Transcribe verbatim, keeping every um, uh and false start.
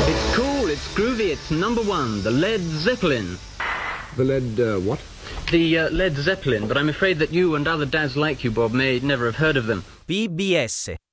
It's cool, it's groovy, it's number one, the Led Zeppelin. The Led, uh, what? The uh, Led Zeppelin, but I'm afraid that you and other dads like you, Bob, may never have heard of them. P B S